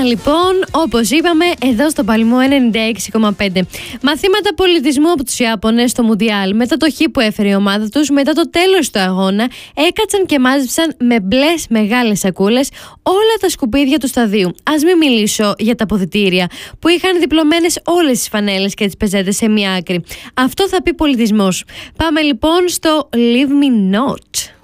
λοιπόν, όπως είπαμε, εδώ στο Παλμό 96,5. Μαθήματα πολιτισμού από τους Ιάπωνες στο Μουντιάλ. Μετά το χ που έφερε η ομάδα τους, μετά το τέλος του αγώνα, έκατσαν και μάζεψαν με μπλες μεγάλες σακούλες όλα τα σκουπίδια του σταδίου. Ας μην μιλήσω για τα αποδυτήρια, που είχαν διπλωμένες όλες τις φανέλες και τις πεζέτες σε μία άκρη. Αυτό θα πει πολιτισμός. Πάμε λοιπόν στο Leave Me Not.